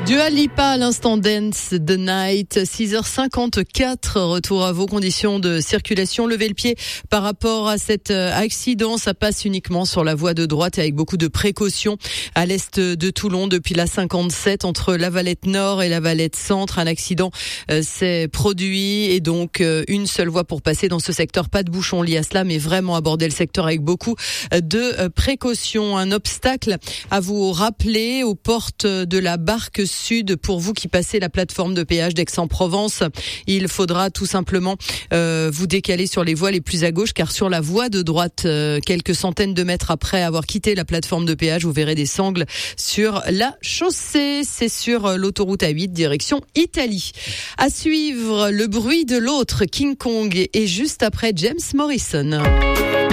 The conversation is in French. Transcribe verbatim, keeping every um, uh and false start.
Dua Lipa à l'instant Dance the Night, six heures cinquante-quatre, retour à vos conditions de circulation. Levez le pied par rapport à cet accident, ça passe uniquement sur la voie de droite et avec beaucoup de précautions à l'est de Toulon depuis la cinquante-sept entre la Valette Nord et la Valette Centre. Un accident euh, s'est produit et donc euh, une seule voie pour passer dans ce secteur. Pas de bouchon lié à cela, mais vraiment aborder le secteur avec beaucoup de euh, précautions. Un obstacle à vous rappeler aux portes de la Barque Sud pour vous qui passez la plateforme de péage d'Aix-en-Provence. Il faudra tout simplement euh, vous décaler sur les voies les plus à gauche, car sur la voie de droite, euh, quelques centaines de mètres après avoir quitté la plateforme de péage, vous verrez des sangles sur la chaussée. C'est sur l'autoroute A huit, direction Italie. À suivre, le bruit de l'autre, King Kong, et juste après James Morrison.